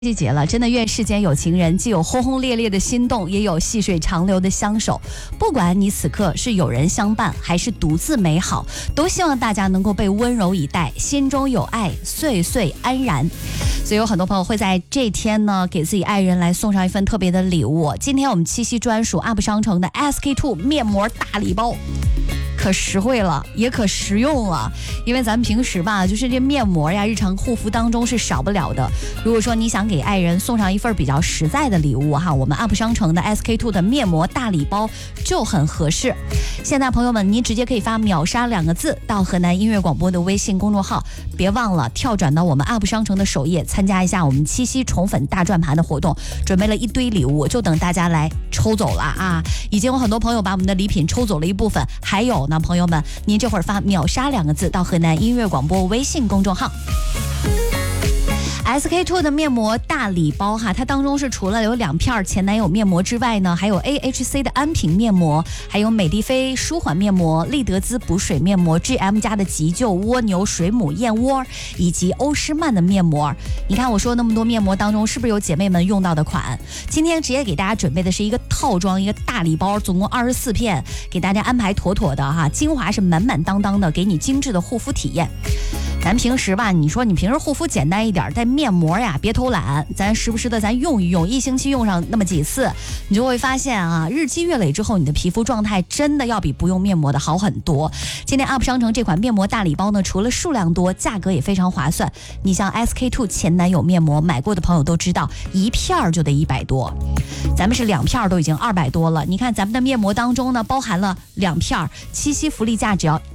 季节了，真的愿世间有情人，既有轰轰烈烈的心动，也有细水长流的相守。不管你此刻是有人相伴，还是独自美好，都希望大家能够被温柔以待，心中有爱，岁岁安然。所以有很多朋友会在这天呢，给自己爱人来送上一份特别的礼物。今天我们七夕专属 UP 商城的 SK2 面膜大礼包。可实惠了，也可实用了，因为咱们平时吧，就是这面膜呀，日常护肤当中是少不了的。如果说你想给爱人送上一份比较实在的礼物哈，我们 UP 商城的 SK2 的面膜大礼包就很合适。现在朋友们，您直接可以发秒杀2个字到河南音乐广播的微信公众号，别忘了跳转到我们 UP 商城的首页，参加一下我们七夕宠粉大转盘的活动，准备了一堆礼物，就等大家来抽走了啊！已经有很多朋友把我们的礼品抽走了一部分，还有呢，朋友们，您这会儿发秒杀2个字到河南音乐广播微信公众号。SK2 的面膜大礼包哈，它当中是除了有2片前男友面膜之外呢，还有 AHC 的安瓶面膜，还有美的妃舒缓面膜、丽德滋补水面膜、GM 家的急救蜗牛水母燕窝，以及欧诗漫的面膜。你看我说那么多面膜当中，是不是有姐妹们用到的款？今天直接给大家准备的是一个套装，一个大礼包，总共24片，给大家安排妥妥的哈，精华是满满当当的，给你精致的护肤体验。咱平时吧，你说你平时护肤简单一点，但面膜呀别偷懒，咱时不时的咱用一用，1星期用上那么几次，你就会发现啊，日积月累之后，你的皮肤状态真的要比不用面膜的好很多。今天 UP 商城这款面膜大礼包呢，除了数量多，价格也非常划算。你像 SK2 前男友面膜买过的朋友都知道，一片就得100多，咱们是2片都已经200多了。你看咱们的面膜当中呢，包含了2片，七夕福利价只要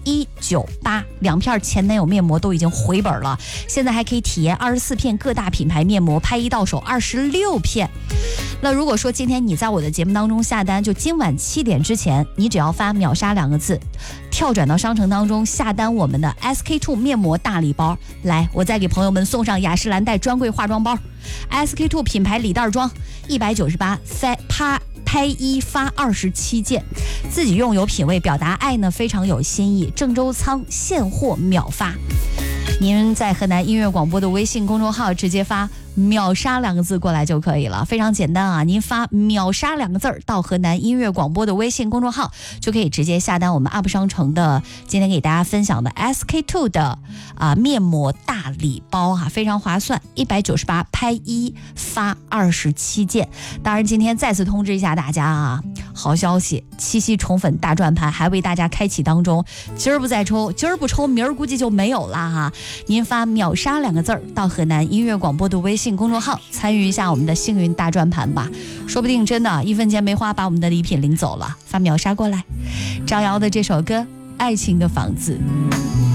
198，2片前男友面膜都已经回本了，现在还可以体验24片各大品牌面膜，拍一到手26片。那如果说今天你在我的节目当中下单，就今晚7点之前，你只要发秒杀2个字，跳转到商城当中下单我们的 SK2 面膜大礼包。来，我再给朋友们送上雅诗兰黛专柜化妆包， SK2 品牌礼袋装198，拍1发27件，自己用有品味，表达爱呢非常有新意。郑州仓现货秒发，您在河南音乐广播的微信公众号直接发秒杀2个字过来就可以了，非常简单啊！您发秒杀2个字到河南音乐广播的微信公众号，就可以直接下单我们 UP 商城的今天给大家分享的 SK2 的面膜大礼包哈，非常划算，198拍1发27件。当然今天再次通知一下大家啊，好消息，七夕宠粉大转盘还为大家开启当中，今儿不再抽，今儿不抽，明儿估计就没有了哈。您发秒杀2个字到河南音乐广播的微信公众号，参与一下我们的幸运大转盘吧，说不定真的1分钱没花，把我们的礼品领走了。发秒杀过来，张瑶的这首歌《爱情的房子》。